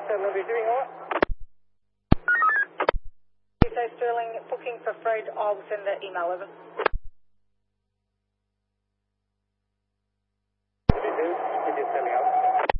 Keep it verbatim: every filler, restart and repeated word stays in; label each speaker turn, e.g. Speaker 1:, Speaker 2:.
Speaker 1: Sterling will be doing what?
Speaker 2: So Sterling, booking for Fred, I will send the email over.